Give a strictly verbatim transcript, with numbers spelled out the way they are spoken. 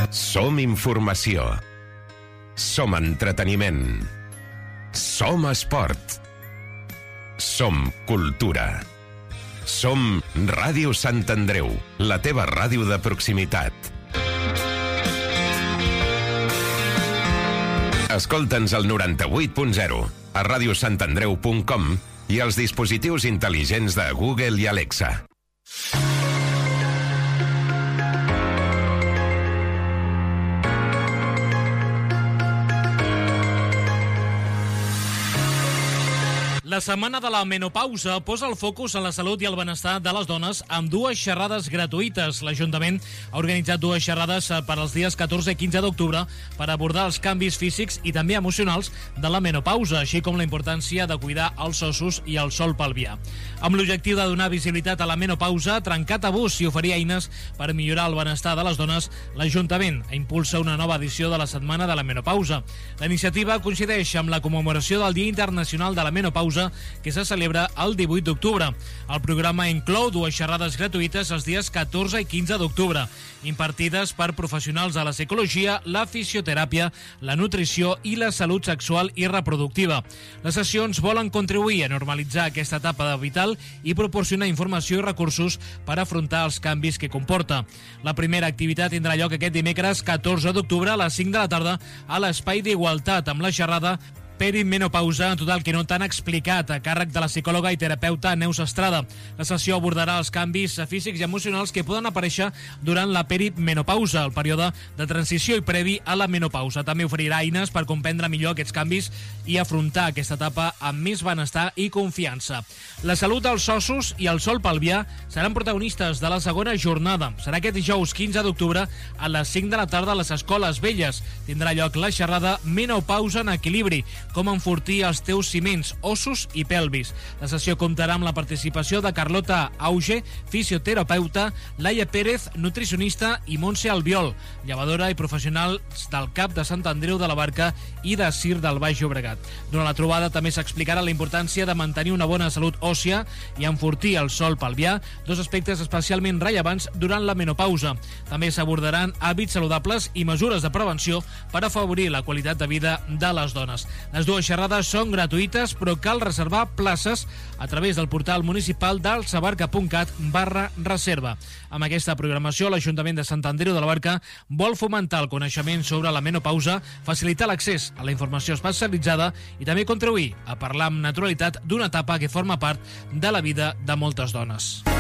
Som informació. Som entreteniment. Som esport. Som cultura. Som Ràdio Sant Andreu, la teva ràdio de proximitat. Escolta'ns al noranta-vuit punt zero, a radiosantandreu punt com i als dispositius intel·ligents de Google i Alexa. La setmana de la menopausa posa el focus en la salut i el benestar de les dones amb dues xerrades gratuïtes. L'Ajuntament ha organitzat dues xerrades per als dies catorze i quinze d'octubre per abordar els canvis físics i també emocionals de la menopausa, així com la importància de cuidar els ossos i el sòl pelvià. Amb l'objectiu de donar visibilitat a la menopausa, trencar tabús i oferir eines per millorar el benestar de les dones, l'Ajuntament impulsa una nova edició de la Setmana de la Menopausa. La iniciativa coincideix amb la commemoració del Dia Internacional de la Menopausa, que se celebra el divuit d'octubre. El programa inclou dues xerrades gratuïtes els dies catorze i quinze d'octubre, impartides per professionals de la psicologia, la fisioteràpia, la nutrició i la salut sexual i reproductiva. Les sessions volen contribuir a normalitzar aquesta etapa vital i proporcionar informació i recursos per afrontar els canvis que comporta. La primera activitat tindrà lloc aquest dimecres catorze d'octubre a les cinc de la tarda a l'Espai d'Igualtat amb la xerrada Perimenopausa, en total que no t'han explicat, a càrrec de la psicòloga i terapeuta Neus Estrada. La sessió abordarà els canvis físics i emocionals que poden aparèixer durant la perimenopausa, el període de transició i previ a la menopausa. També oferirà eines per comprendre millor aquests canvis i afrontar aquesta etapa amb més benestar i confiança. La salut dels ossos i el sòl pelvià seran protagonistes de la segona jornada. Serà aquest dijous quinze d'octubre a les cinc de la tarda a les Escoles Velles. Tindrà lloc la xerrada Menopausa en equilibri, com enfortir els teus ciments, ossos i pelvis. La sessió comptarà amb la participació de Carlota Auge, fisioterapeuta, Laia Pérez, nutricionista, i Montse Albiol, llevadora i professional del CAP de Sant Andreu de la Barca i de Cir del Baix Llobregat. Durant la trobada també s'explicarà la importància de mantenir una bona salut òssia i enfortir el sòl pelvià, dos aspectes especialment rellevants durant la menopausa. També s'abordaran hàbits saludables i mesures de prevenció per afavorir la qualitat de vida de les dones. Les dues xerrades són gratuïtes, però cal reservar places a través del portal municipal d'alsabarca punt cat barra reserva. Amb aquesta programació, l'Ajuntament de Sant Andreu de la Barca vol fomentar el coneixement sobre la menopausa, facilitar l'accés a la informació especialitzada i també contribuir a parlar amb naturalitat d'una etapa que forma part de la vida de moltes dones.